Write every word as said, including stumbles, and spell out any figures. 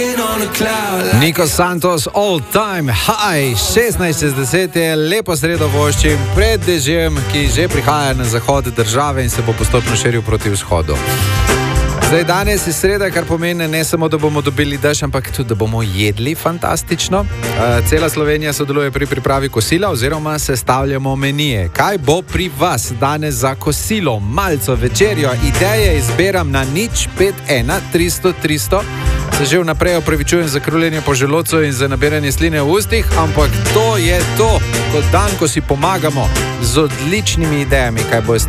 Niko Santos, all time high, šestnajst šestdeset je lepo sredo voščim pred dežjem, ki že prihaja na zahod države in se bo postopno širil proti vzhodu. Zdaj, danes je sreda, kar pomeni ne samo, da bomo dobili dež, ampak tudi, da bomo jedli fantastično. Cela Slovenija sodeluje pri pripravi kosila oziroma sestavljamo menije. Kaj bo pri vas danes za kosilo, malco, večerjo? Ideje izberam na nič pet ena tristo tristo. Se že vnaprej opravičujem za kruljenje po želodcu in za nabiranje sline v ustih, ampak to je to, kot dan, ko si pomagamo z odličnimi idejami, kaj boste